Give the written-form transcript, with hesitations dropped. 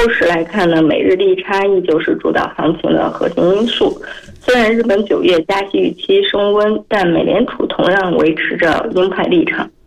市来看呢，美日利差依旧是主导行情的核心因素。虽然日本9月加息预期升温，但美联储同样维持着鹰派立场。